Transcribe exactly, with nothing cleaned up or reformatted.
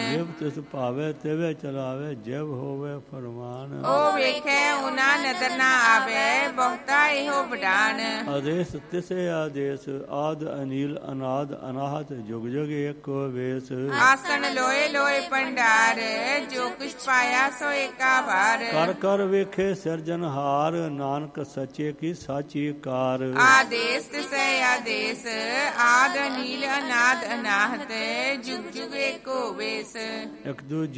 ਜਿਵ ਤਿਸ ਭਾਵੇ ਤਿਵੇਂ ਚਲਾਵੇ, ਜਿਵ ਹੋਵੇ ਫਰਮਾਨ। ਉਹ ਵੇਖੇ ਉਹਨਾਂ ਨਦਰ ਨਾ ਆਵੇ, ਬਹੁਤਾ ਇਹੋ ਵਡਾਨ। ਆਦੇਸ ਤਿਸੇ ਆਦੇਸ, ਆਦ ਅਨੀਲ ਅਨਾਦ ਅਨਾਹਤ, ਜੁਗ ਜੁਗ ਏਕੋ ਵੇਸ। ਆਸਣ ਲੋਏ ਲੋਏ ਭੰਡਾਰ, ਜੋ ਕੁਛ ਪਾਇਆ ਸੋ ਏਕਾ ਵਾਰ। ਕਰ ਕਰ ਵੇਖੇ ਸਿਰਜਨਹਾਰ, ਨਾਨਕ ਸੱਚੇ ਕੀ ਸਾਚੀ ਕਾਰ। ਆਦੇਸ ਤਿਸੈ ਆਦੇਸ, ਆਦ ਅਨੀਲ ਅਨਾਦ ਅਨਾਹਤ, ਜੁਗ ਜੁਗ ਏਕੋ ਵੇਸ। ਇੱਕ ਦੂ